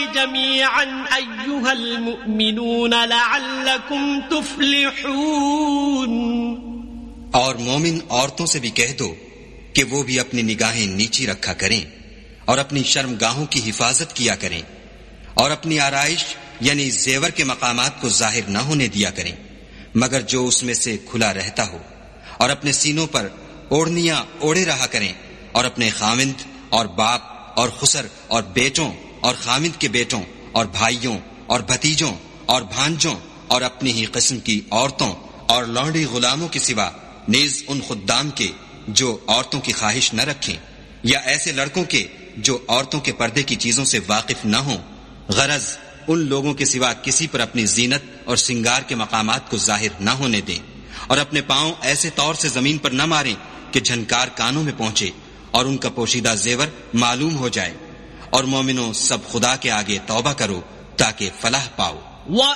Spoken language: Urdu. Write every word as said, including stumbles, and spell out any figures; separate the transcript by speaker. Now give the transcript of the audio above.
Speaker 1: جميعا أيها المؤمنون لعلكم تفلحون.
Speaker 2: اور مومن عورتوں سے بھی کہہ دو کہ وہ بھی اپنی نگاہیں نیچی رکھا کریں اور اپنی شرمگاہوں کی حفاظت کیا کریں اور اپنی آرائش یعنی زیور کے مقامات کو ظاہر نہ ہونے دیا کریں مگر جو اس میں سے کھلا رہتا ہو، اور اپنے سینوں پر اوڑھنیاں اوڑھے رہا کریں اور اپنے خاوند اور باپ اور خسر اور بیٹوں اور خاوند کے بیٹوں اور بھائیوں اور بھتیجوں اور بھانجوں اور اپنی ہی قسم کی عورتوں اور لونڈی غلاموں کے سوا نیز ان خدام کے جو عورتوں کی خواہش نہ رکھیں، یا ایسے لڑکوں کے جو عورتوں کے پردے کی چیزوں سے واقف نہ ہوں، غرض ان لوگوں کے سوا کسی پر اپنی زینت اور سنگار کے مقامات کو ظاہر نہ ہونے دیں، اور اپنے پاؤں ایسے طور سے زمین پر نہ ماریں کہ جھنکار کانوں میں پہنچے اور ان کا پوشیدہ زیور معلوم ہو جائے. اور مومنوں سب خدا کے آگے توبہ کرو تاکہ فلاح پاؤ.